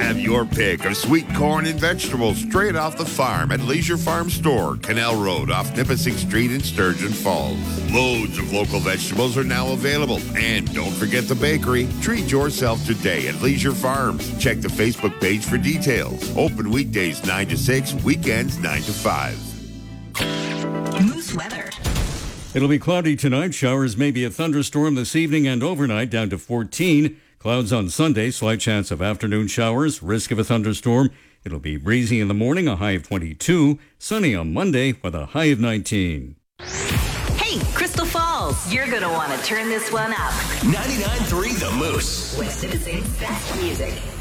Have your pick of sweet corn and vegetables straight off the farm at Leisure Farm Store, Canal Road off Nipissing Street in Sturgeon Falls. Loads of local vegetables are now available. And don't forget the bakery. Treat yourself today at Leisure Farms. Check the Facebook page for details. Open weekdays 9 to 6, weekends 9 to 5. Moose weather. It'll be cloudy tonight. Showers, maybe a thunderstorm this evening and overnight, down to 14. Clouds on Sunday, slight chance of afternoon showers, risk of a thunderstorm. It'll be breezy in the morning, a high of 22. Sunny on Monday with a high of 19. Hey, Crystal Falls, you're going to want to turn this one up. 99.3 The Moose. With Citizens' best music.